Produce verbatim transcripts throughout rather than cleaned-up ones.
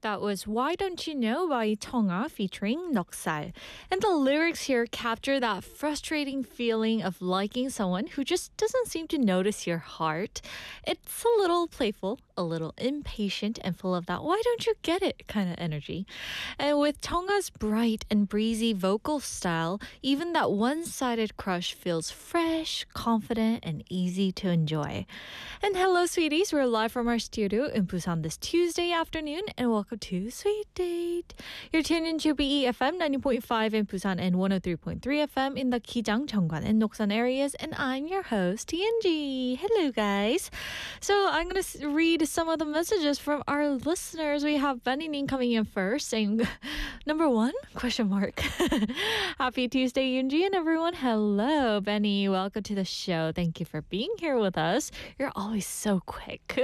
That was Why Don't You Know by Tonga featuring Noksal. And the lyrics here capture that frustrating feeling of liking someone who just doesn't seem to notice your heart. It's a little playful, a little impatient, and full of that why don't you get it kind of energy. And with Tonga's bright and breezy vocal style, even that one-sided crush feels fresh, confident, and easy to enjoy. And hello, sweeties. We're live from our studio in Busan this Tuesday afternoon, and welcome to Sweet Date. You're tuned in to B E F M ninety point five in Busan and one oh three point three F M in the Kijang, Cheongwan, and Noksan areas, and I'm your host, T N G. Hello, guys. So I'm going to read some of the messages from our listeners. We have Benny Ning coming in first, saying, number one, question mark. Happy Tuesday, Yoonji, and everyone. Hello, Benny. Welcome to the show. Thank you for being here with us. You're always so quick.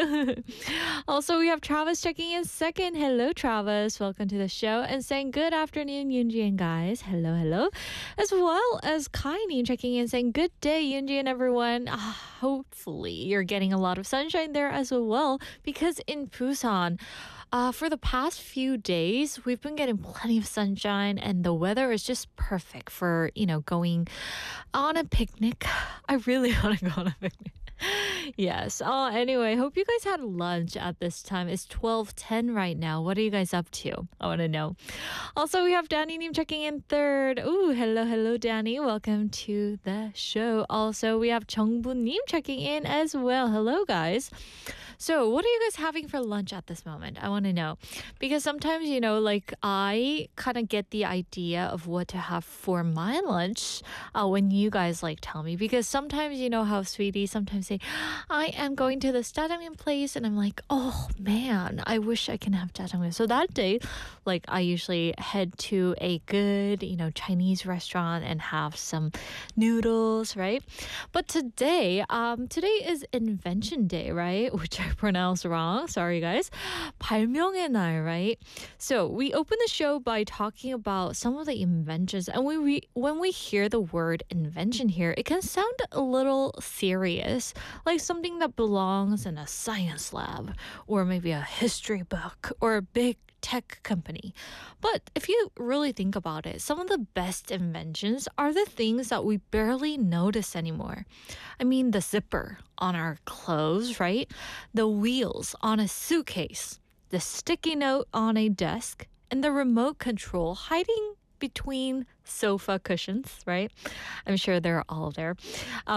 Also, we have Travis checking in second. Hello, Travis. Welcome to the show. And saying good afternoon, Yoonji and guys. Hello, hello. As well as Kaini checking in saying good day, Yoonji and everyone. Ah, hopefully you're getting a lot of sunshine there as well, because in Busan, Uh, for the past few days, we've been getting plenty of sunshine and the weather is just perfect for, you know, going on a picnic. I really want to go on a picnic. Yes. Oh, anyway, hope you guys had lunch at this time. It's twelve ten right now. What are you guys up to? I want to know. Also, we have Danny Nim checking in third. Ooh, hello, hello, Danny. Welcome to the show. Also, we have Jungbu Nim checking in as well. Hello, guys. So what are you guys having for lunch at this moment? I want to know. Because sometimes, you know, like I kind of get the idea of what to have for my lunch uh, when you guys like tell me. Because sometimes, you know how sweeties sometimes say, I am going to this jjajangmyeon place. And I'm like, oh man, I wish I can have jjajangmyeon. So that day, like I usually head to a good, you know, Chinese restaurant and have some noodles, right? But today, um, today is Invention Day, right? Which I pronounced wrong. Sorry, guys. 발명의 날, right? So we open the show by talking about some of the inventions, and we re- when we hear the word invention here, it can sound a little serious, like something that belongs in a science lab, or maybe a history book, or a big tech company. But if you really think about it, some of the best inventions are the things that we barely notice anymore. I mean, the zipper on our clothes, right? The wheels on a suitcase, the sticky note on a desk, and the remote control hiding between sofa cushions, right? I'm sure they're all there. Um,